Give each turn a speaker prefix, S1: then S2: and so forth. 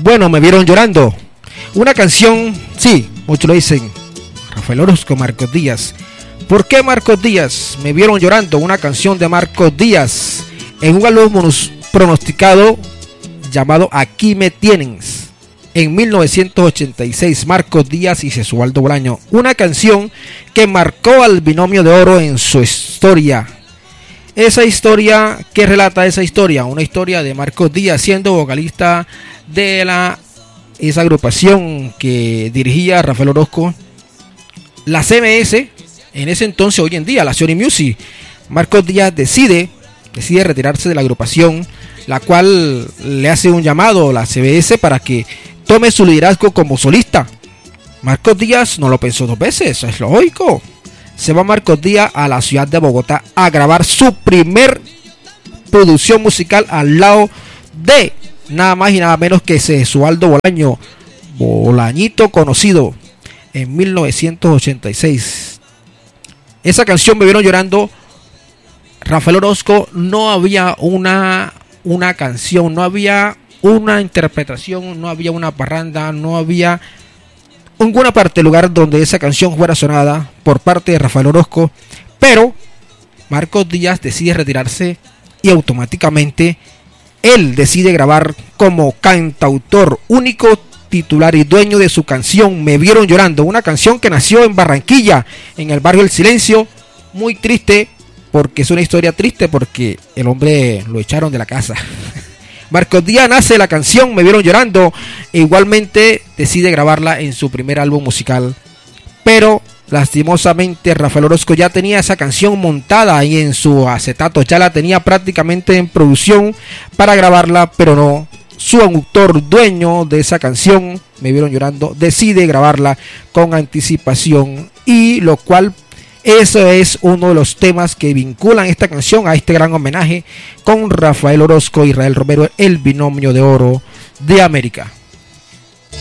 S1: Bueno, me vieron llorando. Una canción, sí, muchos lo dicen. Rafael Orozco, Marcos Díaz. ¿Por qué Marcos Díaz? Me vieron llorando. Una canción de Marcos Díaz en un álbum pronosticado llamado Aquí me tienes. En 1986, Marcos Díaz y Gesualdo Bolaño. Una canción que marcó al binomio de oro en su historia. Esa historia, ¿qué relata esa historia? Una historia de Marcos Díaz siendo vocalista de esa agrupación que dirigía Rafael Orozco, la CMS, en ese entonces, hoy en día, la Sony Music. Marcos Díaz decide retirarse de la agrupación, la cual le hace un llamado a la CBS para que tome su liderazgo como solista. Marcos Díaz no lo pensó dos veces, es lógico. Se va Marcos Díaz a la ciudad de Bogotá a grabar su primer producción musical al lado de nada más y nada menos que Gesualdo Bolaño, Bolañito conocido, en 1986. Esa canción Me vieron llorando. Rafael Orozco, no había una canción, no había una interpretación, no había una parranda, no había ninguna parte del lugar donde esa canción fuera sonada por parte de Rafael Orozco, pero Marcos Díaz decide retirarse y automáticamente él decide grabar como cantautor único, titular y dueño de su canción Me vieron llorando, una canción que nació en Barranquilla, en el barrio El Silencio. Muy triste, porque es una historia triste, porque el hombre lo echaron de la casa. Marcos Díaz nace la canción Me vieron llorando e igualmente decide grabarla en su primer álbum musical, pero lastimosamente Rafael Orozco ya tenía esa canción montada ahí en su acetato, ya la tenía prácticamente en producción para grabarla, pero no, su autor, dueño de esa canción Me vieron llorando, decide grabarla con anticipación, y lo cual eso es uno de los temas que vinculan esta canción a este gran homenaje con Rafael Orozco e Israel Romero, el binomio de oro de América.